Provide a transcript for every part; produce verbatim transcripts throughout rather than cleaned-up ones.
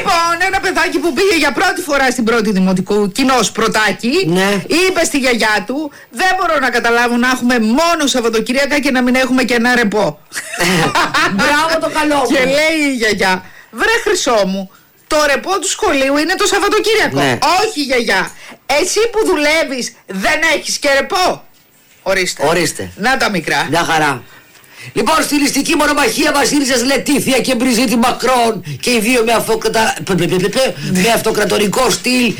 Λοιπόν, ένα παιδάκι που πήγε για πρώτη φορά στην πρώτη δημοτικού, κοινός πρωτάκι, ναι. είπε στη γιαγιά του: δεν μπορώ να καταλάβω να έχουμε μόνο Σαββατοκύριακα και να μην έχουμε και ένα ρεπό. Μπράβο το καλό μου. Και λέει η γιαγιά: βρε χρυσό μου, το ρεπό του σχολείου είναι το Σαββατοκύριακο. Ναι. Όχι γιαγιά, εσύ που δουλεύεις δεν έχεις και ρεπό. Ορίστε. Ορίστε. Να τα μικρά. Μια χαρά. Λοιπόν, στιλιστική μονομαχία Βασίλισσας Λετίθια και Μπριζίτη Μακρόν και οι δύο με, αυτοκρατα... με αυτοκρατορικό στυλ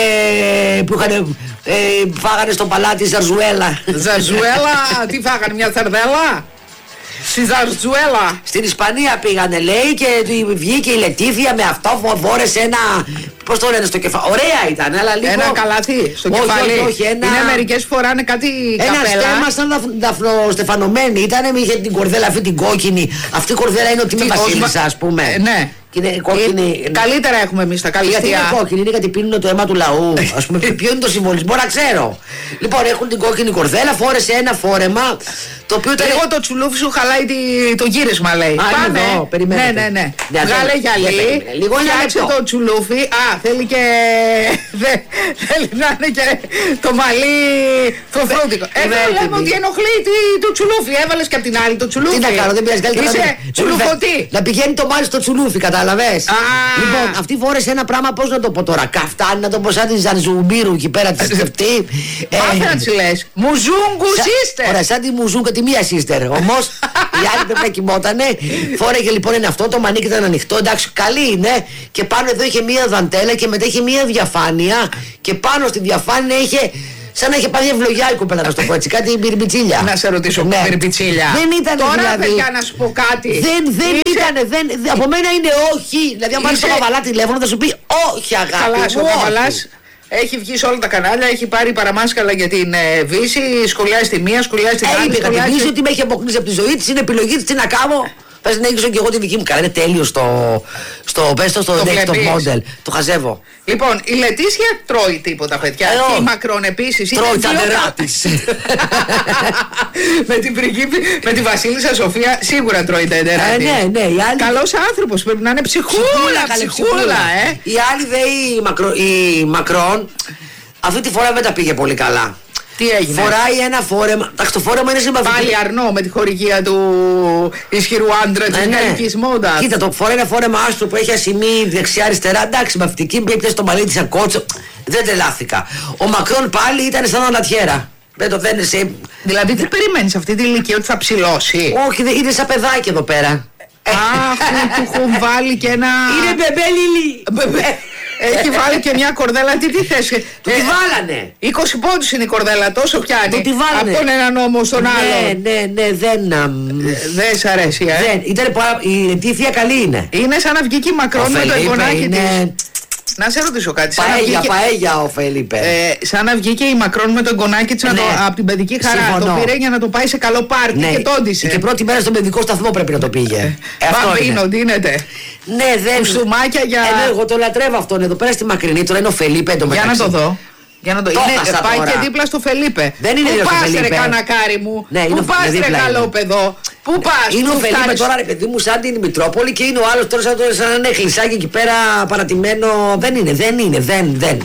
ε, που είχαν, ε, φάγανε στο παλάτι Ζαρζουέλα. Ζαρζουέλα, τι φάγανε, μια σαρδέλα? Στη Ζαρζουέλα. Στην Ισπανία πήγανε, λέει, και βγήκε η Λετίθια με αυτό, φόρεσε ένα. Πώς το λένε στο κεφάλι. Ωραία ήταν, αλλά λίγο. Ένα καλάθι στο όχι, κεφάλι. Όχι, όχι, ένα... Είναι μερικές φοράνε κάτι. Ένα καπέλα. στέμα σαν δαφνοστεφανωμένη. Ήτανε, είχε την κορδέλα αυτή την κόκκινη. Αυτή η κορδέλα είναι ότι με βασίλισσα, ας πούμε. Ε, ναι. Και είναι κόκκινη. Ε, καλύτερα έχουμε εμείς τα καλυστία. Γιατί είναι κόκκινη, είναι γιατί πίνουν το αίμα του λαού. Ας πούμε, ποιο είναι το συμβολισμό, να ξέρω. Λοιπόν, έχουν την κόκκινη κορδέλα, φόρεσε ένα φόρεμα. Το οποίο ήταν. Εγώ το τσουλούφι σου χαλάει τη, το γύρισμα, λέει. Α, πάμε. εδώ, περιμένετε. Ναι, ναι, ναι. ναι Βγάλε γυαλί. Λίγο φτιάξε το τσουλούφι. Α, θέλει και. Δε, θέλει να είναι και το μαλλί φροφρούτικο. Εδώ λέμε ότι ενοχλεί το τσουλούφι. Έβαλες και απ' την άλλη το τσουλούφι. Τι να κάνω, δεν πειράζει, καλύτερα. Είσαι τσουλουφωτή. Να πηγαίνει το μάλι στο τσουλούφι, κατάλαβες. Λοιπόν, αυτή φόρεσε ένα πράγμα, πώς να το πω τώρα. Καφτάνι, να το πω σαν τη Ζανζουμπίρου εκεί πέρα τη σκεφτεί. Μάθε να τη λες. Μουζούγκου sister. Ωραία, σαν τη Μουζούγκα τη μία sister. Όμως η άλλη πρέπει να κοιμότανε. Φόρεγε λοιπόν είναι αυτό, το μανίκι ήταν ανοιχτό. Εντάξει, καλή είναι. Και πάνω εδώ είχε μία δαντέλα και μετά είχε μία διαφάνεια. Και πάνω στη διαφάνεια είχε. Σαν να είχε πάει ευλογιά η κοπέλα, να στο πω έτσι, κάτι μπιρμπιτσίλια. Να σε ρωτήσω, ναι. Μπιρμπιτσίλια. Δεν ήταν τώρα, δηλαδή. παιδιά, να σου πω κάτι. Δεν, δεν Είσαι... ήταν, δεν, από μένα είναι όχι. Δηλαδή, αν πάρει Είσαι... το Καβαλά τηλέφωνο, θα σου πει όχι, αγάπη. Καλά, μου, ο Καβαλάς έχει βγει σε όλα τα κανάλια, έχει πάρει παραμάσκαλα για την ε, Βύση, σχολιάζει τη μία, σχολιάζει την άλλη. Ε, είπε σχολιάζει... την Βύση ότι με έχει αποκλείσει από τη ζωή τη, είναι επιλογή τη, τι να κάνω. Πες να αίγξω και εγώ τη δική μου. Καλά, είναι τέλειο στο, στο, πες το, στο Next Top Model. Το χαζεύω. Λοιπόν, η Λετήσια τρώει τίποτα, παιδιά. Ε, και η Μακρόν επίσης. Τρώει τα νερά της. με, την πριγκίπη, με τη Βασίλισσα Σοφία σίγουρα τρώει τα νερά ε, της. ναι, ναι, η άλλη... Καλός άνθρωπος, πρέπει να είναι ψυχούλα, ψυχούλα, ψυχούλα, ε. Η άλλη δε η, Μακρο, η Μακρόν αυτή τη φορά δεν τα πήγε πολύ καλά. Τι έγινε? Φοράει ένα φόρεμα. Εντάξει, το φόρεμα είναι συμπαθητικό. Πάλι αρνό με τη χορηγία του ισχυρού άντρα της γαλλικής μόντας. Κοίτα, το φοράει ένα φόρεμα άστρο που έχει ασημή δεξιά-αριστερά. Εντάξει, με αυτική που έπιασε το μαλλί της ακότσο. Δεν τρελάθηκα. Ο Μακρόν πάλι ήταν σαν ανατιέρα. Δεν το δεν σε... Δηλαδή, τι περιμένεις αυτή την ηλικία, ότι θα ψηλώσει? Όχι, είναι σαν παιδάκι εδώ πέρα. Αχ, του έχουν βάλει και ένα. Είναι μπεμπέ. Έχει βάλει και μια κορδέλα, τι τι θες? Του τη βάλανε. είκοσι πόντους είναι η κορδέλα, τόσο πιάνει. Του τη βάλανε. Από τον έναν νόμο στον άλλο. Ναι, ναι, ναι, δεν. Δεν σ' αρέσει, ε. Δεν. Ήταν πάρα... Η Λετίθια καλή είναι. Είναι σαν να βγει και η Μακρόν με το εγγονάκι είναι... της. Να σε ρωτήσω κάτι. Παέγια, και... παέγια ο Φελίπε. Ε, σαν να βγήκε η Μακρόν με το εγγονάκι της ναι. από την παιδική χαρά. Συμφωνώ. Το πήρε για να το πάει σε καλό πάρτι ναι. και τόντισε. Και πρώτη μέρα στον παιδικό σταθμό πρέπει να το πήγε. Ε, Μπαμπίνο, δίνεται. Ναι, δεν. Κουστούμάκια για. Ενώ εγώ το λατρεύω αυτόν εδώ πέρα στη μακρινή, τώρα είναι ο Φελίπε εντωμεταξύ. Για να το δω. Για να το... είναι, πάει τώρα. Και δίπλα στο Φελίπε. Δεν είναι πού πας ρε κανακάρι μου? Ναι, πού πας ρε καλό παιδό? Πού πας? Είναι ο Φελίπε τώρα ρε παιδί μου σαν την Μητρόπολη και είναι ο άλλος τώρα σαν, σαν ένα χλισάκι εκεί πέρα παρατημένο. Δεν είναι, δεν είναι, δεν, δεν.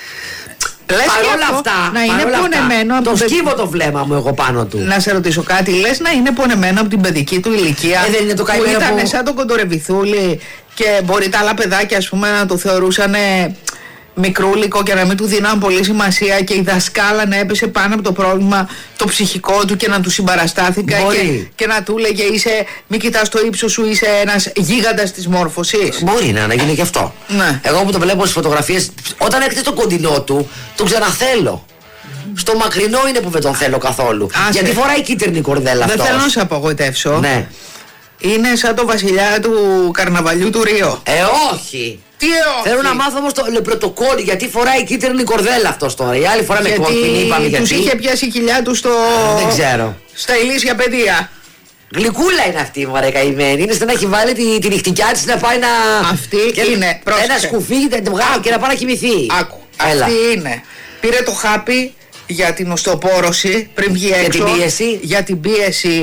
Λες παρόλα αυτά, να είναι πονεμένο αυτά, από το την... σκύβω το βλέμμα μου εγώ πάνω του. Να σε ρωτήσω κάτι, λες να είναι πονεμένο από την παιδική του ηλικία ε, δεν είναι το που ήταν που... σαν τον Κοντορεβιθούλη και μπορεί τα άλλα παιδάκια ας πούμε να το θεωρούσαν μικρούλικο και να μην του δίναν πολύ σημασία και η δασκάλα να έπεσε πάνω από το πρόβλημα το ψυχικό του και να του συμπαραστάθηκα και, και να του έλεγε είσαι, μην κοιτάς το ύψος σου, είσαι ένας γίγαντας της μόρφωσης. Μπορεί να, να γίνει και αυτό. Ναι. Εγώ που το βλέπω στις φωτογραφίες, όταν έρχεται στο κοντινό του, τον ξαναθέλω. Στο μακρινό είναι που δεν τον θέλω καθόλου. Άσε. Γιατί φοράει κίτρινη κορδέλα αυτός. Δεν θέλω να σε απογοητεύσω. Ναι. Είναι σαν το βασιλιά του καρναβαλιού του Ρίο. Ε, όχι. Τι όχι. Θέλω να μάθω όμως το πρωτοκόλλη γιατί φοράει κίτρινη κορδέλα αυτός τώρα. Η άλλη φορά με κόκκινη, είπαμε γιατί. Τους είχε πιάσει η κοιλιά του στο... Δεν ξέρω. Στα ηλίσια παιδεία. Γλυκούλα είναι αυτή μωρέ καημένη. Είναι σαν να έχει βάλει τη, τη νυχτικιά της να πάει να... Αυτή και είναι. Ένα σκουφί και να πάει να κοιμηθεί. Άκου. Έλα. Αυτή είναι. Πήρε το χάπι για την οστοπόρωση πριν βγει έξω. Για την πίεση. Για την πίεση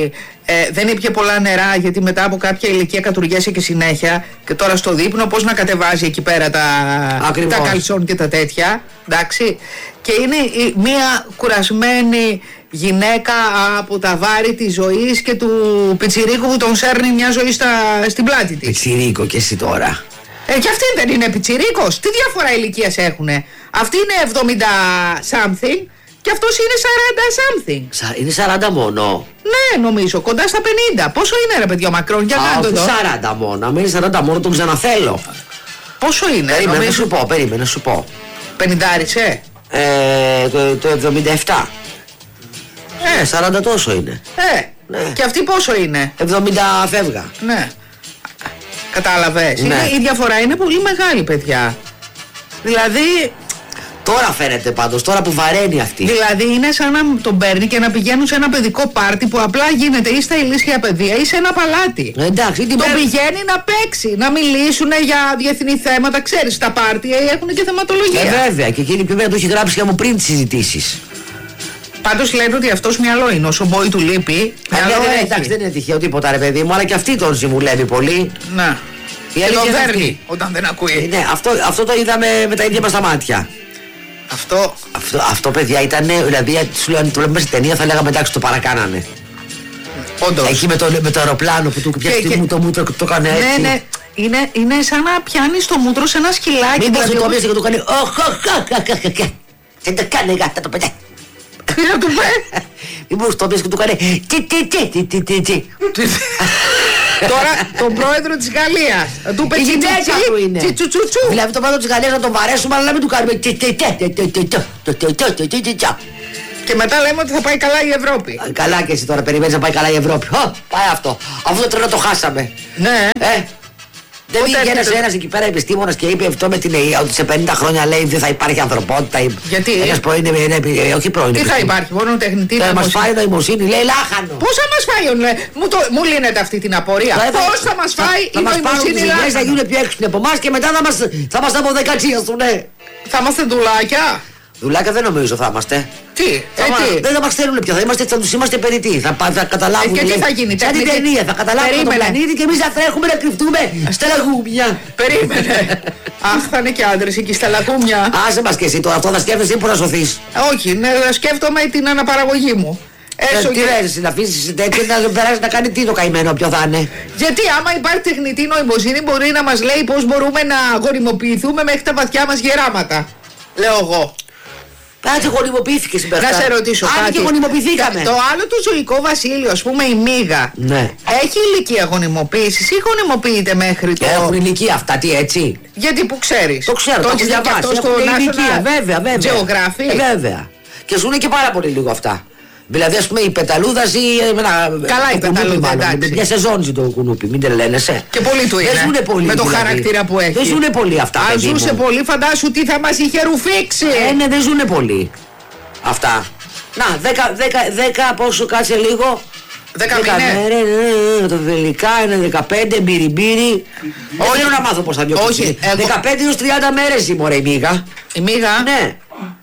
Ε, δεν ήπια πολλά νερά, γιατί μετά από κάποια ηλικία κατουργέσαι και συνέχεια. Και τώρα στο δείπνο, πώς να κατεβάζει εκεί πέρα τα, τα καλσόν και τα τέτοια. Εντάξει. Και είναι η, μία κουρασμένη γυναίκα από τα βάρη της ζωής και του πιτσιρίκου που τον σέρνει μια ζωή στα, στην πλάτη της. Πιτσιρίκο και εσύ τώρα. Ε, και αυτή δεν είναι πιτσιρίκος. Τι διαφορά ηλικίας έχουνε? Αυτή είναι εβδομήντα something και αυτός είναι σαράντα something. Είναι σαράντα μόνο. Ναι, νομίζω, κοντά στα πενήντα. Πόσο είναι ρε παιδιά Μακρόν, για να το δω. σαράντα μόνο. Αν είναι σαράντα μόνο τον ξαναθέλω. Πόσο είναι? Περίμενε νομίζω... να σου πω, περίμενε να σου πω. πενηντάρισε. Ε, το, το εβδομήντα επτά. Ε, σαράντα τόσο είναι. Ε, ναι. Και αυτή πόσο είναι? εβδομήντα φεύγα. Ναι. Κατάλαβες. Ναι. Είναι, η διαφορά είναι πολύ μεγάλη, παιδιά. Δηλαδή... Τώρα φαίνεται πάντως, τώρα που βαραίνει αυτή. Δηλαδή είναι σαν να τον παίρνει και να πηγαίνουν σε ένα παιδικό πάρτι που απλά γίνεται ή στα ηλίσια παιδεία ή σε ένα παλάτι. Εντάξει, τον πέρα... πηγαίνει να παίξει, να μιλήσουν για διεθνή θέματα. Ξέρεις, τα πάρτι έχουν και θεματολογία. Ε, βέβαια, και εκείνη πρέπει να το έχει γράψει και μου πριν τις συζητήσεις. Πάντως λένε ότι αυτός μυαλό είναι, όσο μπορεί του λείπει. Μυαλό ναι, ναι, εντάξει, δεν είναι τυχαίο τίποτα, ρε παιδί μου, αλλά και αυτή τον συμβουλεύει πολύ. Να. Και τον δέρνει όταν δεν ακούει. Ναι, αυτό, αυτό το είδαμε με τα ίδια μας τα μάτια. Αυτό. Αυτό, αυτό παιδιά ήταν, δηλαδή, σου λέω, αν το βλέπουμε στην ταινία θα λέγαμε εντάξει, το παρακάνανε. Όντως. Εκεί με το, με το αεροπλάνο που του πιάσει μου το μούτρο και το έκανε έτσι. Ναι, ναι. Είναι, είναι σαν να πιάνει το μούτρο σε ένα σκυλάκι. Μην μπορεί να το πιάσει και το κάνει. Δεν το κάνει γάτα το παιδί. Τι να του πει? Μην μπορεί να το πιάσει και το κάνει. Τι, τι, τι, τι, τι, τι. Τώρα τον πρόεδρο της Γαλλίας του πει τσιτσουτσουτσου. Δηλαδή τον πρόεδρο της Γαλλίας να τον βαρέσουμε, αλλά να μην του κάνουμε. Και μετά λέμε ότι θα πάει καλά η Ευρώπη. Καλά και εσύ τώρα περιμένεις να πάει καλά η Ευρώπη. Πάει αυτό. Αυτό το τρένο το χάσαμε. Ναι. Δεν βγήκε ένας ένας εκεί πέρα επιστήμονας και είπε αυτό με την ΕΕ ότι σε πενήντα χρόνια λέει δεν θα υπάρχει ανθρωπότητα. Γιατί? Ένας πρώην, όχι πρώην. Τι θα υπάρχει, μόνο τεχνητή νοημοσύνη. Θα μας φάει νοημοσύνη, λέει λάχανο. Πώς θα μας φάει, μου, το, μου λύνεται αυτή την απορία. Πώς θα μας φάει η νοημοσύνη λάχανο? Θα γίνουν πιο έξυπνοι από εμάς και μετά θα μας, θα μας αποδεκατσίαστουν. Θα είμαστε ντουλάκια. Δουλάκια δεν νομίζω θα είμαστε. Τι, θα ε, μα... τι. Δεν θα μας θέλουν πια, θα, είμαστε, θα τους είμαστε περιττοί. Θα, θα καταλάβουν. Ε, και τι θα γίνει, σαν την ταινία, θα καταλάβουν τον πλανήτη και εμείς θα τρέχουμε να κρυφτούμε στα λαγούμια. Περίμενε. Αχ, θα είναι και άντρες εκεί στα λαγούμια. Άσε μας και εσύ τώρα, αυτό θα σκέφτεσαι που να σωθείς. Όχι, ναι, σκέφτομαι την αναπαραγωγή μου. Έσω τι λες, να αφήσεις τέτοιο να περάσει να κάνει τι το καημένο, ποιο θα είναι. Γιατί άμα υπάρχει τεχνητή νοημοσύνη μπορεί να μας λέει πώς μπορούμε να γονιμοποιηθούμε μέχρι τα βαθιά μας γεράματα. Λέω εγώ. Κάτσε, γονιμοποιήθηκε στην Να σε ρωτήσω κάτι. και γονιμοποιηθήκαμε. Το άλλο το ζωικό βασίλειο, ας πούμε η μύγα, ναι. έχει ηλικία γονιμοποίησης ή γονιμοποιείται μέχρι το... Έχουν ηλικία αυτά, τι έτσι. Γιατί που ξέρεις. Το ξέρω, το, το έχεις διαβάσει. Έχουν ηλικία, βέβαια, βέβαια. Geography. Ε, βέβαια. Και ζουν και πάρα πολύ λίγο αυτά. Δηλαδή, ας πούμε, η πεταλούδα ζει. Καλά, η πεταλούδα, εντάξει. Μια σεζόν ζει το κουνούπι, μην τρελαίνεσαι. Και πολύ του είναι. Δεν ζουνε πολύ. Με το δηλαδή. χαρακτήρα που έχει. Δεν ζουνε πολύ αυτά. Αν ζούσε μου. πολύ, φαντάσου τι θα μας είχε ρουφήξει. Ε, ναι, δεν ζουνε πολύ. Αυτά. Να, δέκα, δέκα, δέκα πόσο κάτσε λίγο. Δέκα μήνες. Το τελικά είναι δεκαπέντε, μπυριμπύρι. Όχι, θέλω να μάθω πώς θα διώξει. δεκαπέντε έως τριάντα μέρες η μωρέ η μύγα. Η μύγα. Ναι.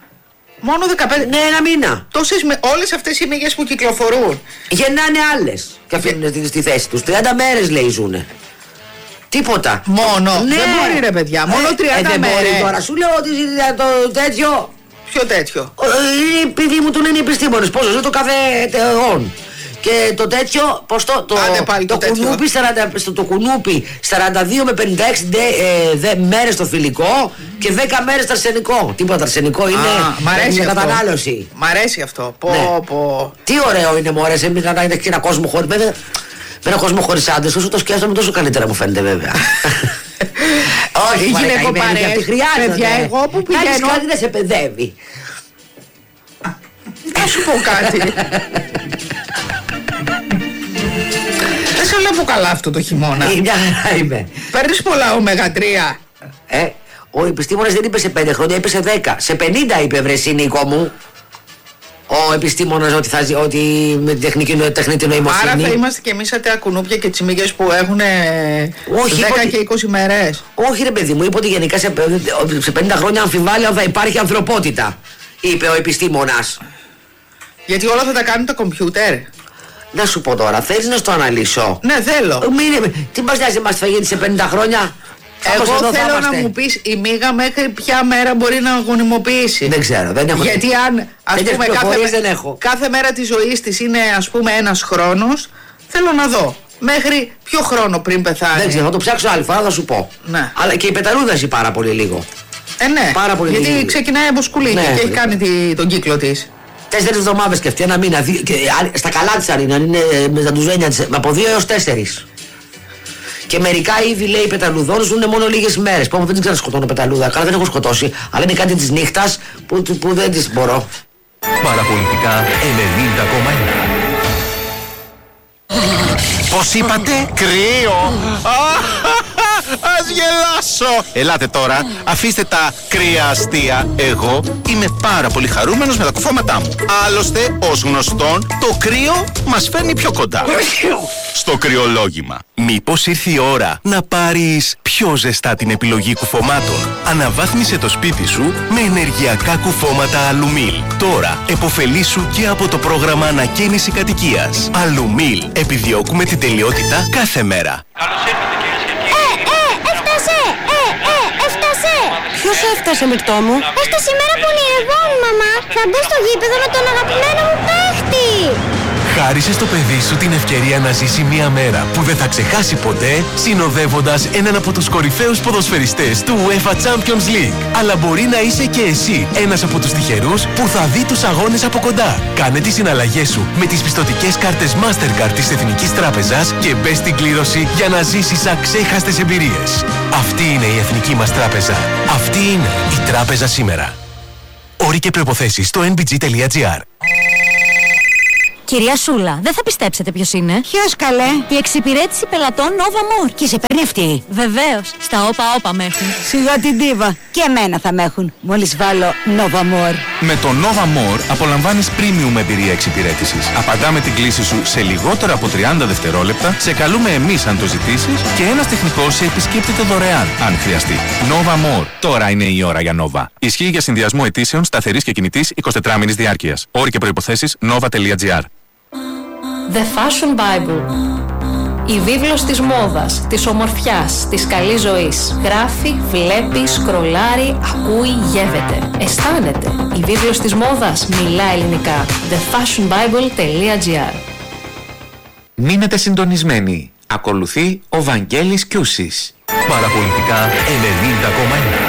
Μόνο δεκαπέντε. Ναι, ένα μήνα. Τόσες, όλες αυτές οι μύγες που κυκλοφορούν. Γεννάνε άλλες και αφήνουν στη θέση τους. τριάντα μέρες λέει ζουνε. Τίποτα. Μόνο. Ναι. Δεν μπορεί ρε παιδιά. Μόνο ε, τριάντα ε, μέρες. Τώρα σου λέω ότι το τέτοιο. Ποιο τέτοιο? Οι παιδί μου του λένε οι επιστήμονες. Πόσο ζει το κάθε αιών. Και το τέτοιο, πώς το, το, Άντε, πάλι το, το, κουνούπι, σαράντα, στο, το κουνούπι σαράντα δύο με πενήντα έξι δε, ε, δε, μέρες το θηλυκό και δέκα μέρες το αρσενικό. Τίποτα αρσενικό είναι για κατανάλωση. Μ' αρέσει αυτό. Πω, ναι. πω. Τι ωραίο είναι μωρέ, σε μην να είναι και ένα κόσμο χωρίς, με, με ένα κόσμο χωρίς άντρες, όσο το σκέφτομαι τόσο καλύτερα μου φαίνεται βέβαια. Όχι, γυναικοπαρές, παιδιά, εγώ που πηγαίνω. Κάνεις κάτι να σε παιδεύει. Θα σου πω κάτι. Δεν σε βλέπω καλά αυτό το χειμώνα. Μια χαρά είμαι. Παίρνεις πολλά ωμέγα τρία. Ε, ο επιστήμονας δεν είπε σε πέντε χρόνια, είπε σε δέκα. Σε πενήντα είπε βρε Νίκο μου. Ο επιστήμονας ότι, θα, ότι με την τεχνική, τεχνητή νοημοσύνη. Άρα θα είμαστε και εμείς σαν τα κουνούπια και τις μύγες που έχουν δέκα ότι... και είκοσι μέρες. Όχι ρε παιδί μου, είπε ότι γενικά σε, σε πενήντα χρόνια αμφιβάλλει αν θα υπάρχει ανθρωπότητα, είπε ο επιστήμονας. Γιατί όλα θα τα κάνουν τα κομπιούτερ. Να σου πω τώρα, θέλεις να στο αναλύσω? Ναι, θέλω. Μην, τι μας νοιάζει, μας θα γίνει σε πενήντα χρόνια? Εγώ θέλω να μου πεις η Μίγα μέχρι ποια μέρα μπορεί να γονιμοποιήσει. Δεν ξέρω, δεν έχω. Γιατί αν ας δεν πούμε κάθε, δεν έχω. κάθε μέρα της ζωής της είναι ας πούμε ένας χρόνος, θέλω να δω μέχρι ποιο χρόνο πριν πεθάνει. Δεν ξέρω, θα το ψάξω άλλη φορά, θα σου πω. Ναι. Αλλά και η πεταλούδα ζει πάρα πολύ λίγο. Ε, ναι, πάρα πολύ γιατί λίγο. ξεκινάει από σκουλίκι, ναι, και έχει κάνει τη, τον κύκλο της. Τέσσερις εβδομάδες και αυτή, ένα μήνα. Δι, και, στα καλά της αρήνα, είναι με τα ντουζένια της, από δύο έως τέσσερις. Και μερικά είδη, λέει, πεταλουδών ζουν μόνο λίγες μέρες. Που δεν ξέρω σκοτώνω πεταλούδα. Καλά, δεν έχω σκοτώσει. Αλλά είναι κάτι της νύχτας που, που δεν τις μπορώ. Παραπολιτικά ενενήντα κόμμα ένα. Πώς είπατε? Κρύο! Ας γελάσω! Ελάτε τώρα, αφήστε τα κρύα αστεία. Εγώ είμαι πάρα πολύ χαρούμενος με τα κουφώματά μου. Άλλωστε, ως γνωστόν, το κρύο μας φέρνει πιο κοντά στο κρυολόγημα. Μήπως ήρθε η ώρα να πάρεις πιο ζεστά την επιλογή κουφωμάτων? Αναβάθμισε το σπίτι σου με ενεργειακά κουφώματα Αλουμίλ. Τώρα επωφελήσου και από το πρόγραμμα ανακαίνιση κατοικίας. Αλουμίλ. Επιδιώκουμε την τελειότητα κάθε μέρα. Καλώς ήρθατε κυρίες και κύριοι. Ε, ε, έφτασε! Ε, ε, έφτασε! Ποιος έφτασε, Μυρτώ μου? Έφτασε η μέρα που ονειρευόμουν, μαμά. Θα μπω στο γήπεδο με τον αγαπημένο μου παίχτη. Χάρισε στο παιδί σου την ευκαιρία να ζήσει μια μέρα που δεν θα ξεχάσει ποτέ, συνοδεύοντας έναν από τους κορυφαίους ποδοσφαιριστές του UEFA Champions League. Αλλά μπορεί να είσαι και εσύ ένας από τους τυχερούς που θα δει τους αγώνες από κοντά. Κάνε τις συναλλαγές σου με τις πιστωτικές κάρτες Mastercard της Εθνικής Τράπεζας και μπες στην κλήρωση για να ζήσεις αξέχαστες εμπειρίες. Αυτή είναι η Εθνική μας Τράπεζα. Αυτή είναι η Τράπεζα σήμερα. Όροι και προϋποθέσεις στο εν μπι τζι τελεία τζι άρ. Κυρία Σούλα, δεν θα πιστέψετε ποιος είναι. Ποιος, καλέ? Η εξυπηρέτηση πελατών Nova More. Και σε παίρνει αυτή? Βεβαίως, στα όπα όπα με έχουν. Σιγά την τίβα. Και εμένα θα με έχουν. Μόλις βάλω Nova More. Με το Nova More απολαμβάνεις premium εμπειρία εξυπηρέτησης. Απαντάμε την κλήση σου σε λιγότερα από τριάντα δευτερόλεπτα, σε καλούμε εμείς αν το ζητήσεις και ένας τεχνικός σε επισκέπτεται δωρεάν αν χρειαστεί. Nova More. Τώρα είναι η ώρα για Nova. Ισχύει για συνδυασμό αιτήσεων σταθερής και κινητής εικοσιτετράμηνης διάρκειας. Όροι και προϋποθέσεις nova τελεία τζι άρ. The Fashion Bible. Η βίβλος της μόδας, της ομορφιάς, της καλής ζωής. Γράφει, βλέπει, σκρολάρει, ακούει, γεύεται. Αισθάνεται. Η βίβλος της μόδας μιλά ελληνικά. the fashion bible τελεία τζι άρ. Μείνετε συντονισμένοι. Ακολουθεί ο Βαγγέλης Κιούσης. Παραπολιτικά ενενήντα κόμμα ένα.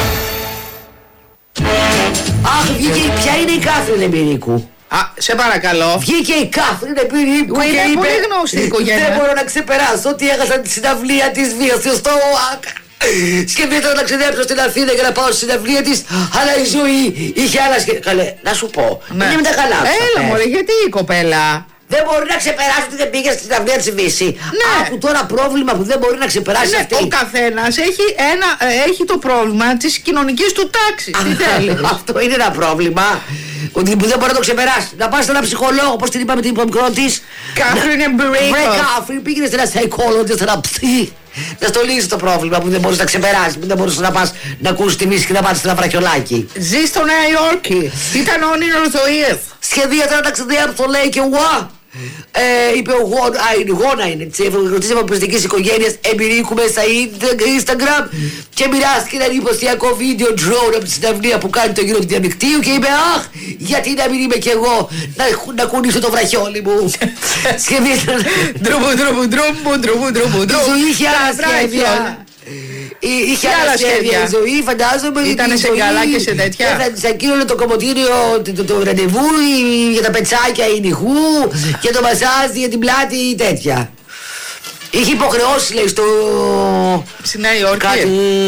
Αχ, βγήκε, ποια είναι η Κάθριν Εμπειρίκου? Α, σε παρακαλώ. Βγήκε η Κάθριν Εμπειρίκου και Είναι είπε, πολύ γνωστή η οικογένεια. δεν μπορώ να ξεπεράσω ότι έχασα τη συναυλία της βίας στο ΟΑΚ. Σκεφτείτε να ταξιδέψω στην Αθήνα για να πάω στη συναυλία της, αλλά η ζωή είχε άλλα σχέδια. Καλέ, να σου πω, Ναι. μην με τα χαλάψατε. Έλα μωρέ, γιατί η κοπέλα? Δεν μπορεί να ξεπεράσει ότι δεν πήγε στην συναυλία της Βύση. Ναι. Άκου τώρα πρόβλημα που δεν μπορεί να ξεπεράσει Ναι, αυτή. ο καθένας έχει, ένα, ε, έχει το πρόβλημα της κοινωνικής του τάξης. Τι θέλει? Αυτό είναι ένα πρόβλημα. Ότι που δεν μπορεί να το ξεπεράσει. Να πας σε έναν ψυχολόγο, πώς την είπαμε την μικρό της. Κάθριν Εμπειρίκου. Βρε Κάθριν, πήγαινε σε ένα psychologist, σε ένα ψυχ. Να στο λύσει το πρόβλημα που δεν μπορείς να ξεπεράσει. Που δεν μπορείς να πας να ακούσεις τη μίση και να πας σε ένα βραχιολάκι. Ζει στο Νέα Υόρκη. Ήταν όνειρο ζωής. Σχεδίασα να ταξιδέψω, λέει και εγώ. Ε, είπε ο Γόνα, α, είναι Γόνα είναι της ευρωκρατής αποπιστικής οικογένειας Εμπειρίκου μέσα Instagram και μοιράστηκε ένα εντυπωσιακό βίντεο drone από τη συναυλία που κάνει το γύρο του διαδικτύου και είπε αχ, γιατί να μην είμαι κι εγώ να, να κουνήσω το βραχιόλι μου. Σχεδίασα Ντρουμπου, ντρουμπου, ντρουμπου, ντρουμπου, ντρουμπου, η ντρουμπου. ζωή είχε άλλα σχέδια. Εί- Είχε άλλα σχέδια η ζωή, φαντάζομαι. Ήτανε η σε ζωή καλά και σε τέτοια. θα της ακύρωνε το κομμωτήριο, το, το, το ραντεβού η- για τα πετσάκια η νυχού, για το μασάζ για την πλάτη ή τέτοια. Είχε υποχρεώσει, λέει, στο... Στη Νέα Υόρκη. Κάτι...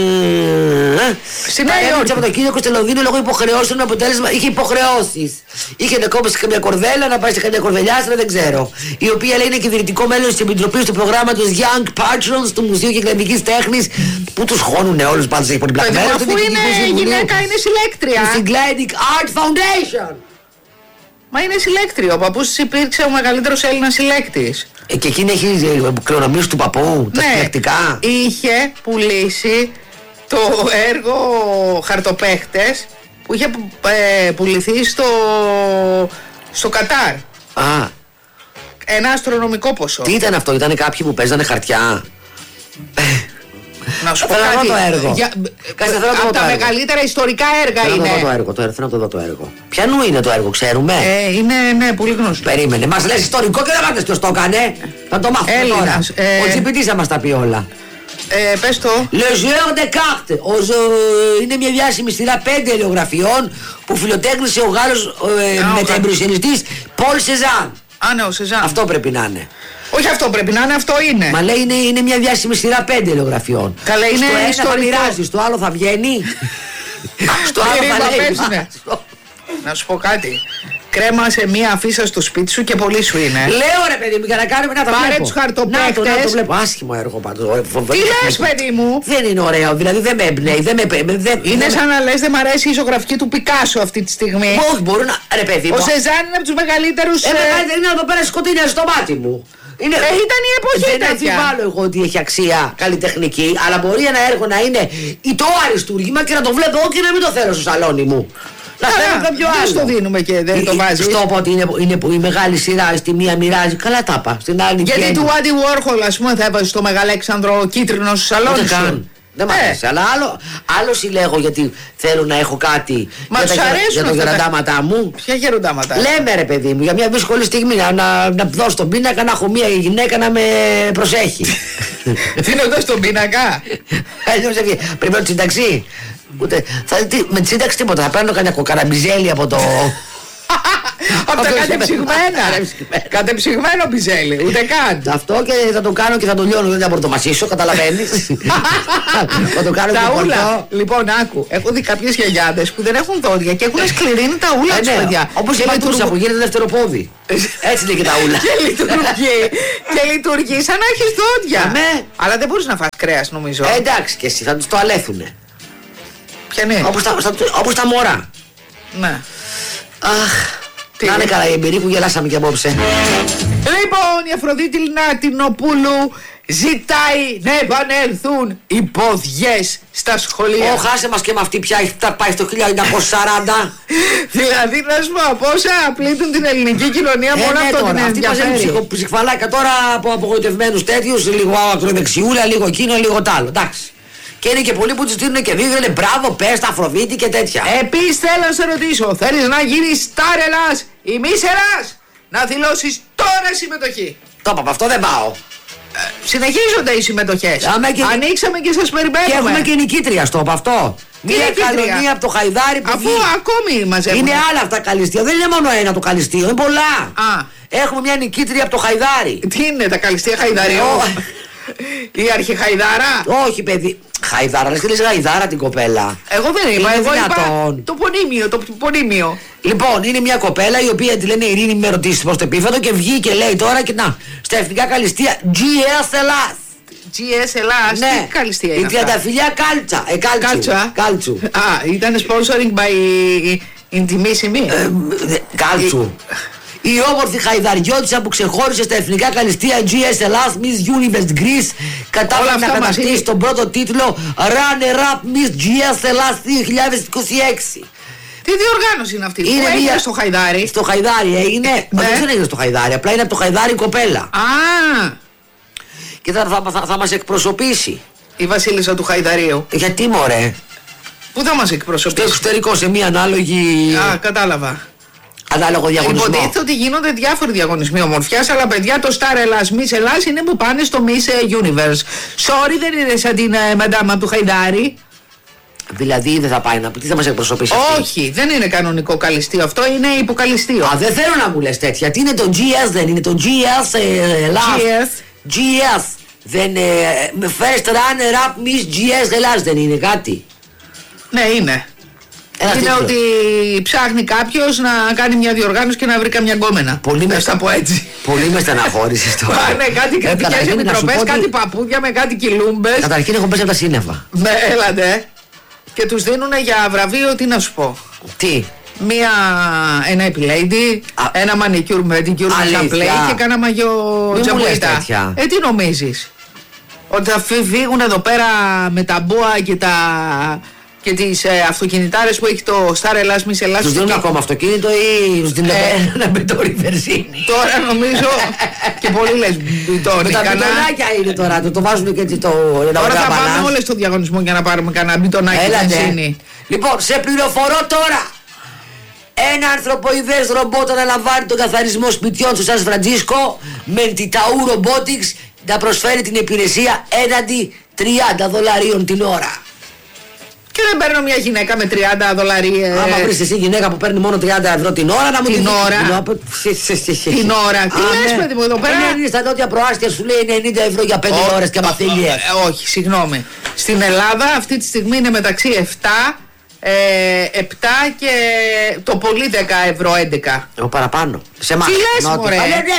Στη Νέα Υόρκη. από το Κίνοκο στο Λονδίνο λόγω υποχρεώσεων, αποτέλεσμα είχε υποχρεώσεις. Είχε να κόψει καμιά κορδέλα, να πάει σε καμιά κορδελιάστρα, δεν ξέρω. Η οποία λέει είναι κυβερνητικό μέλος της επιτροπής του προγράμματος Young Patrons του Μουσείου Κυκλαδικής Τέχνης που τους χώνουν όλους πάντως έχει Παιδί πολυπλακμένους. μου, αφού είναι γυναίκα, είναι συλλέκτρια. Στην Gladic Art Foundation. Μα είναι συλλέκτριο. Ο παππούς της υπήρξε ο μεγαλύτερος Έλληνας συλλέκτης. Ε, και εκείνη έχει ε, κληρονομήσει του παππού, τα Ναι, συλλεκτικά. είχε πουλήσει το έργο Χαρτοπαίχτες που είχε ε, πουληθεί στο, στο Κατάρ. Α, Ένα αστρονομικό ποσό. Τι ήταν αυτό, ήταν κάποιοι που παίζανε χαρτιά? Να σου πω Θέλω κάτι. το έργο. Για... Κάτσε, θέλω από το τα έργο. μεγαλύτερα ιστορικά έργα Θέλω είναι. να το δω το έργο, το έργο, θέλω να το δω το έργο. Ποιανού είναι το έργο, ξέρουμε? Ε, είναι, ναι, πολύ γνωστό. Περίμενε, μας λες ιστορικό και δεν μάθες ποιος το έκανε. Θα το μάθουμε Έλληνας, τώρα. ε. Ο Τσιπητής θα μας τα πει όλα. Ε, πες το. Le Joueur de Cartes. Ο ζω... Είναι μια διάσημη σειρά πέντε ελαιογραφιών που φιλοτέχνησε ο Γάλλος ε, Α, μεταεμπροσιονιστής Πολ Σεζάν. Α, ναι, ο Σεζάν. Αυτό πρέπει να είναι. Όχι αυτό πρέπει να είναι, αυτό είναι. Μα λέει είναι, είναι μια διάσημη σειρά πέντε ελαιογραφιών. Καλά, είναι στο ένα ιστορικό. θα μοιράζει, στο άλλο θα βγαίνει. στο άλλο Περίμενα, θα λέει. παίζουνε. Να σου πω κάτι. Κρέμασε μία αφίσα στο σπίτι σου και πολύ σου είναι. Λέω ρε παιδί μου για να κάνουμε να τα Πάρε βλέπω. τους χαρτοπαίχτες. Να το, να το βλέπω. Άσχημο έργο πάντως. Τι λες, παιδί μου? Δεν είναι ωραίο, δηλαδή δεν με εμπνέει, δεν με δεν, δεν, Είναι δεν, σαν να λες δεν μ' αρέσει η ζωγραφική του Πικάσο αυτή τη στιγμή. όχι, μπορούν να. Ρε παιδί μου. Ο Σεζάν είναι από τους μεγαλύτερους. Ε, ε, μεγαλύτερη είναι να το πέρασε σκοτεινιά στο μάτι μου. Είναι, Ε, ήταν η εποχή δεν τέτοια. αμφιβάλλω εγώ ότι έχει αξία καλλιτεχνική, αλλά μπορεί ένα έργο να είναι ή το αριστούργημα και να το βλέπω εγώ και να μην το θέλω στο σαλόνι μου. Να Καλά, θέλω κάποιο δεν άλλο. στο δίνουμε και δεν Ε, το ε, βάζεις. Στο πω ότι είναι, είναι η μεγάλη σειρά, στη μία μοιράζει. Καλά τα είπα. Στην άλλη Γιατί βγαίνει. του Άντι Βόρχολ, ας πούμε, θα έβαζε στο Μεγαλέξανδρο κίτρινο στο σαλόνι Ούτε σου. καν. Δεν μ' Ε. αρέσει. Αλλά άλλο, άλλο συλλέγω γιατί θέλω να έχω κάτι Μα για τους τα, γερα- αρέσουν για τα αυτά τα- γεραντάματά μου. Ποια γεροντάματα. Λέμε ρε παιδί μου, για μια δύσκολη στιγμή να, να, να δώσω τον πίνακα, να έχω μια γυναίκα να με προσέχει. Τι είναι εδώ στον πίνακα. Αλλιώς δεν βγαίνει. Πρέπει να τη σύνταξη. Ούτε, θα, τι, με τη σύνταξη τίποτα. Θα παίρνω κανένα κοκαραμπιζέλι από το. Από τα Αυτό κατεψυγμένα. Κατεψυγμένο μπιζέλι. Ούτε καν. Αυτό και θα το κάνω και θα το λιώνω. Δεν θα μπορώ να το μασίσω, καταλαβαίνει. Θα το κάνω και Τα ούλα. πορτό. Λοιπόν, άκου. Έχω δει κάποιες γιαγιάδες που δεν έχουν δόντια και έχουν σκληρύνει τα ούλα Ε, τους, ναι, παιδιά. όπως η Και πατούσα λειτουργούν- που γίνεται δεύτερο πόδι. Έτσι είναι και τα ούλα. Και λειτουργεί. Και λειτουργεί σαν να έχεις δόντια. Ναι. Αλλά δεν μπορείς να φας κρέας, νομίζω. Ε, εντάξει και εσύ θα τους το αλέθουνε. Ποια είναι. Όπως τα, στα- όπως τα μωρά. Ναι. Αχ, Τι να είναι είναι? καλά η εμπειρία που γελάσαμε και απόψε. Λοιπόν, η Αφροδίτη Λινάτινοπούλου ζητάει να επανέλθουν οι ποδιές στα σχολεία. Ω, χάσε μας και με αυτή πια θα πάει στο χίλια εννιακόσια σαράντα. Δηλαδή, να σου πω, πόσα πλήττουν την ελληνική κοινωνία Ε, μόνο ναι, αυτό την τώρα, αυτή μαζεύει ενδιαφέρει. ψυχο- ψυχφαλάκια τώρα από απογοητευμένους τέτοιους, λίγο ακροδεξιούλα, λίγο εκείνο, λίγο τ' άλλο. Εντάξει. Και είναι και πολλοί που τους δίνουν και δίδρυνε μπράβο, πες τα Αφροδίτη και τέτοια. Επίσης θέλω να σε ρωτήσω, θέλεις να γίνεις στάρ Ελλάς ή μη Ελλάς, να δηλώσεις τώρα συμμετοχή. Το είπα, αυτό δεν πάω. Συνεχίζονται οι συμμετοχές. Άμα και- Ανοίξαμε και σας περιμένουμε. Και έχουμε και νικήτρια στο από αυτό. Μία νικήτρια? καλονία από το Χαϊδάρι που Αφού βγει. ακόμη μαζεύουν. Είναι άλλα αυτά καλυστία. Δεν είναι μόνο ένα το καλυστείο, είναι πολλά. Α. Έχουμε μια νικήτρια από το Χαϊδάρι. Τι είναι τα καλυστία Χαϊδαριού. Ω. Η αρχιχαϊδάρα. Όχι, παιδί. Χαϊδάρα, λες και λες Χαϊδάρα την κοπέλα. Εγώ δεν είπα, Είναι εγώ είπα δυνατόν. το πονίμιο, το πονίμιο. Λοιπόν, είναι μια κοπέλα η οποία τη λένε Ειρήνη με ρωτήσει προ το επίφατο και βγήκε λέει τώρα και να στα εθνικά καλυστία τζι ες Ελλάς. τζι ες Ελλάς, Ναι, τι καλυστία η είναι αυτά. τριανταφυλλιά Κάλτσα. Ε, κάλτσου. Κάλτσα. Κάλτσου. Α, ήταν sponsoring by Intimissimi. Ε, δε- Κάλτσου. Η όμορφη χαϊδαριώτησα που ξεχώρισε στα εθνικά καλυστία τζι ες Ελλάς Miss Universe Greece κατάφερε Όλα να αυτά κατακτήσει μαζί. τον πρώτο τίτλο Runner Up Miss τζι ες Ελλάς δύο χιλιάδες είκοσι έξι. Τι διοργάνωση είναι αυτή, που Είναι έγινε μια- στο Χαϊδάρι. Στο Χαϊδάρι έγινε. Μα ναι. δεν έγινε στο Χαϊδάρι, απλά είναι από το Χαϊδάρι η κοπέλα. Α, Και θα, θα, θα, θα μας εκπροσωπήσει. η βασίλισσα του Χαϊδαρίου. Γιατί μωρέ, Πού θα μας στο εκπροσωπήσει. εξωτερικό σε μια ανάλογη. Α, κατάλαβα. Ανάλογο διαγωνισμό. Υποτίθεται ότι γίνονται διάφοροι διαγωνισμοί ομορφιάς, αλλά παιδιά το Star Ελλάς, Miss Ελλάς είναι που πάνε στο Miss Universe. Sorry, δεν είναι σαν την ε, μαντάμα του Χαϊδάρι. Δηλαδή δεν θα πάει να πει, τι θα μας εκπροσωπήσει αυτή. Όχι, δεν είναι κανονικό καλυστείο, αυτό είναι υποκαλυστείο. Α, δεν θέλω να μου λες τέτοια. Τι είναι το τζι ες, δεν είναι το τζι ες ε, Ελλάς. τζι ες. τζι ες. Δεν, ε, με first runner up Miss τζι ες Ελλάς δεν είναι κάτι. Ναι, είναι. Ένα είναι τίτλο. ότι ψάχνει κάποιος να κάνει μια διοργάνωση και να βρει καμιά γκόμενα. Πολύ να με- στα πω έτσι. Πολύ με στεναχώρησες τώρα. Α, ναι, κάτι Ε, κριτικές καταρχήν, να σου επιτροπές, πω ότι- κάτι παππούδια με κάτι κιλούμπες. Καταρχήν έχω πέσει από τα σύννεφα. Ναι, έλατε. Και τους δίνουν για βραβείο, τι να σου πω. Τι. Μία, ένα επιλέιντι, Α, ένα μανικιούρ με την κιούρ αλήθεια. με πλέι και κάνα μαγιό Μην μου λες τζαμπουίτα. τέτοια. Ε, τι νομίζεις. Ότι θα φύ- φύγουν εδώ πέρα με τα μπούα και τα, και τις ε, αυτοκινητάρες που έχει το Star Ελλάς Μης Ελλάς. Τους δίνουν ακόμα αυτοκίνητο ή τους δίνουν ένα μπετόνι βενζίνη? Τώρα νομίζω και πολύ λες μπιτόνι. Με τα μπιτονάκια είναι τώρα, το, το βάζουν και έτσι το... Τώρα θα πάμε όλες στο διαγωνισμό για να πάρουμε κανένα μπιτονάκι βενζίνη. Λοιπόν, σε πληροφορώ τώρα. Ένα ανθρωποειδές ρομπότ αναλαμβάνει τον καθαρισμό σπιτιών του Σαν Φραντζίσκο με Titaou Robotics να προσφέρει την υπηρεσία έναντι τριάντα δολαρίων την ώρα. Και δεν παίρνω μια γυναίκα με τριάντα δολαρία. Άμα βρεις εσύ γυναίκα που παίρνει μόνο τριάντα ευρώ την ώρα, να μου την ώρα. Την ώρα. Τι λες, παιδί μου, εδώ πέρα? Είναι στα νότια προάστια, σου λέει ενενήντα ευρώ για πέντε ώρες και μαθήλιες. Όχι, συγγνώμη. Στην Ελλάδα αυτή τη στιγμή είναι μεταξύ επτά, επτά και το πολύ δέκα ευρώ, έντεκα. Εγώ παραπάνω. Σε εμάς. Τι λες, μωρέ?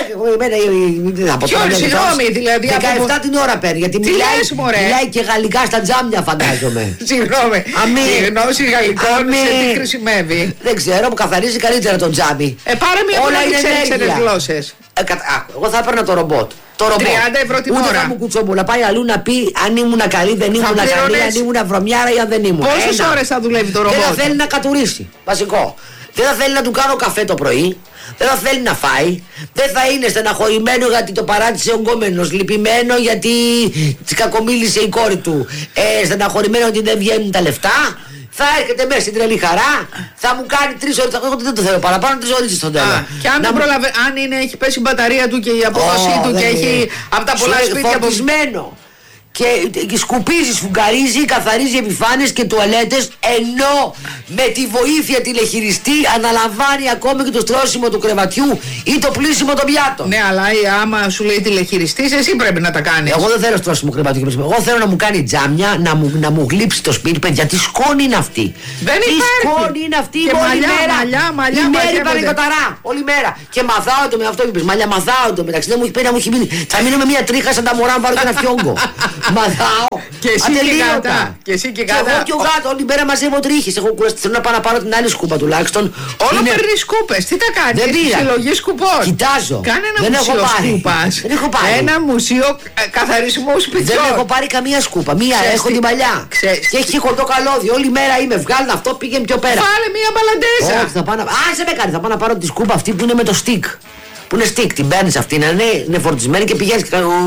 Ποιο, συγγνώμη, δηλαδή. δεκαεπτά την ώρα παίρνει. Γιατί μιλάει και γαλλικά στα τζάμια, φαντάζομαι. Συγγνώμη. Η γνώση γαλλικών σε τι χρησιμεύει? Δεν ξέρω, που καθαρίζει καλύτερα τον τζάμι. Ε, πάρε μια όλα πολύ είναι ξένες γλώσσες. Εγώ θα έπαιρνα το ρομπότ. Το ρομπότ. τριάντα ευρώ την Ούτε ώρα. θα μου κουτσόμπολα. Πάει αλλού να πει αν ήμουν καλή, δεν ήμουν καλή, αν ήμουν βρωμιάρα ή αν δεν ήμουν. Πόσες ώρες θα δουλεύει το ρομπότ? Δεν θα θέλει να κατουρίσει. Βασικό. Δεν θα θέλει να του κάνω καφέ το πρωί. Δεν θα θέλει να φάει. Δεν θα είναι στεναχωρημένο γιατί το παράτησε ο γκόμενος. Λυπημένο γιατί τη κακομίλησε η κόρη του. Ε, στεναχωρημένο ότι δεν βγαίνουν τα λεφτά. Θα έρχεται μέσα στην τρελή χαρά, θα μου κάνει τρεις ώρες. Εγώ δεν το θέλω παραπάνω, τρεις ώρες στον τέλος. Και αν, να προλαβε... αν είναι, έχει πέσει η μπαταρία του και η απόδοσή oh, του και έχει από τα πολλά σπίτια φορτισμένο. Και, και σκουπίζει, σφουγγαρίζει, καθαρίζει επιφάνειες και τουαλέτες, ενώ με τη βοήθεια τηλεχειριστή αναλαμβάνει ακόμη και το στρώσιμο του κρεβατιού ή το πλύσιμο των πιάτων. Ναι, αλλά άμα σου λέει τηλεχειριστής, εσύ πρέπει να τα κάνεις. Εγώ δεν θέλω στρώσιμο κρεβατιού και πλύσιμο. Εγώ θέλω να μου κάνει τζάμια, να μου, να μου γλύψει το σπίτι. Παιδιά, τι σκόνη είναι αυτή. Δεν τι υπάρχει. σκόνη είναι αυτή. Και όλη μαλλιά, μέρα. μαλλιά, μαλλιά, η μαλλιά, μέρη παρεγκοταρά. Όλη μέρα. Και μαθάω το με αυτό που είπες. Μαλλιά μαθάω το μεταξύ. Δεν μου έχει πει να μου έχει μείνει. Θα μείνω με μια τρίχα σαν τα μωρά να πάρω και ένα φιόγκο. Μαθάω. Και εσύ και γάτα. Και εσύ και γάτα. Και εγώ και ο γάτο, όλη μέρα μαζεύω τρίχες. Έχω κουραστεί. Θέλω να πάω να πάρω την άλλη σκούπα τουλάχιστον. Όλο είναι... παίρνει σκούπες. Τι τα κάνεις? Δεν πήρα. Συλλογή σκουπών. Κοιτάζω. Κάνε ένα δεν μουσείο σκούπας. Δεν έχω πάρει. Ένα μουσείο καθαρισμού σπιτιών. Δεν έχω πάρει καμία σκούπα. Μία Ξέστη. Έχω την παλιά. Ξέστη. Και έχει χοντό καλώδιο. Όλη μέρα είμαι. Βγάλουν αυτό, πήγαινε πιο πέρα. Βάλε μία μπαλαντέζα. Όχι, θα πάω να. Άσε με κάνει. Θα πάω να πάρω τη σκούπα αυτή που είναι με το stick. Που είναι stick. Την παίρνει αυτή. Να είναι, είναι φορτισμένη και πηγαίνει και κάνει.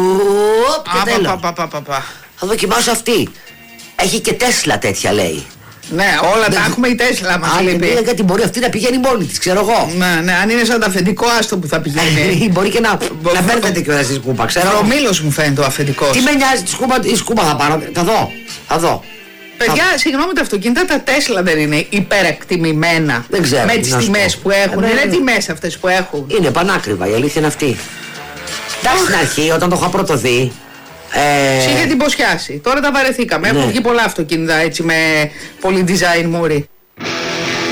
Θα δοκιμάσω αυτή. Έχει και Τέσλα τέτοια λέει. Ναι, όλα δεν... τα έχουμε η Τέσλα μας λείπει. Αν γιατί μπορεί αυτή να πηγαίνει μόνη της, ξέρω εγώ. Ναι, ναι, αν είναι σαν το αφεντικό άστο που θα πηγαίνει. Μπορεί και να, να παίρνετε και ώρα στη σκούπα, ξέρω. Προμήλος μου φαίνεται ο αφεντικός. Τι με νοιάζει τη σκούπα, η σκούπα θα πάρω, θα δω, θα δω. Παιδιά, θα... συγγνώμη, τα αυτοκίνητα τα Τέσλα δεν είναι υπερεκτιμημένα? Δεν ξέρω. Με τις τιμές που έχουν, είναι τιμές αυτές που έχουν. Είναι πανάκριβα, η αλήθεια είναι αυτή. Εντάξει, στην αρχή, όταν το είχα πρώτο δει. Ε... είχε εντυπωσιάσει. Τώρα τα βαρεθήκαμε. Ναι. Έχουν βγει πολλά αυτοκίνητα έτσι με πολύ design μούρι.